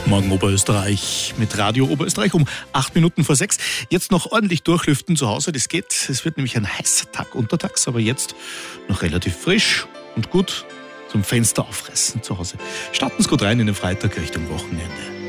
Morgen Oberösterreich mit Radio Oberösterreich um 8 Minuten vor 6. Jetzt noch ordentlich durchlüften zu Hause, das geht. Es wird nämlich ein heißer Tag untertags, aber jetzt noch relativ frisch und gut zum Fenster auffressen zu Hause. Starten Sie gut rein in den Freitag Richtung Wochenende.